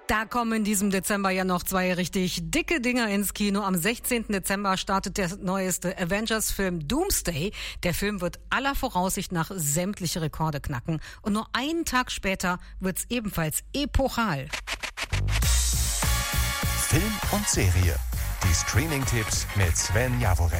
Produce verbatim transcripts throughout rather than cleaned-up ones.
Da kommen in diesem Dezember ja noch zwei richtig dicke Dinger ins Kino. Am sechzehnten Dezember startet der neueste Avengers-Film Doomsday. Der Film wird aller Voraussicht nach sämtliche Rekorde knacken. Und nur einen Tag später wird's ebenfalls epochal. Film und Serie. Die Streaming-Tipps mit Sven Jaworek.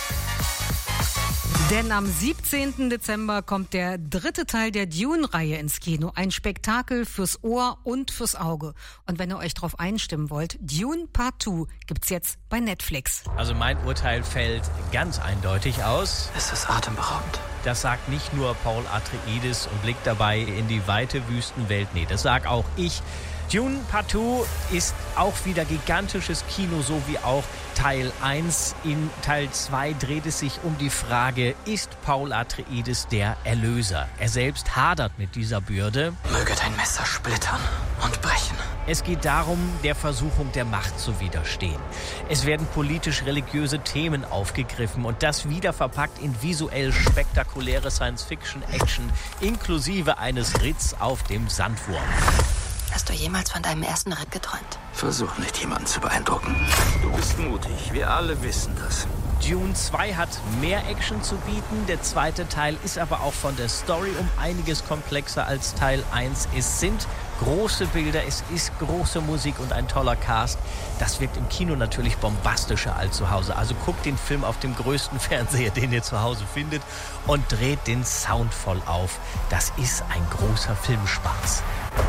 Denn am siebzehnten Dezember kommt der dritte Teil der Dune-Reihe ins Kino. Ein Spektakel fürs Ohr und fürs Auge. Und wenn ihr euch drauf einstimmen wollt, Dune Part zwei gibt's jetzt bei Netflix. Also mein Urteil fällt ganz eindeutig aus. Es ist atemberaubend. Das sagt nicht nur Paul Atreides und blickt dabei in die weite Wüstenwelt. Nee, das sag auch ich. Dune Part zwei ist auch wieder gigantisches Kino, so wie auch Teil eins. In Teil zwei dreht es sich um die Frage, ist Paul Atreides der Erlöser? Er selbst hadert mit dieser Bürde. Möge dein Messer splittern und brechen. Es geht darum, der Versuchung der Macht zu widerstehen. Es werden politisch-religiöse Themen aufgegriffen und das wieder verpackt in visuell spektakuläre Science-Fiction-Action inklusive eines Ritts auf dem Sandwurm. Hast du jemals von deinem ersten Ritt geträumt? Versuch nicht, jemanden zu beeindrucken. Du bist mutig, wir alle wissen das. Dune zwei hat mehr Action zu bieten, der zweite Teil ist aber auch von der Story um einiges komplexer als Teil eins. Es sind große Bilder, es ist große Musik und ein toller Cast. Das wirkt im Kino natürlich bombastischer als zu Hause. Also guckt den Film auf dem größten Fernseher, den ihr zu Hause findet, und dreht den Sound voll auf. Das ist ein großer Filmspaß.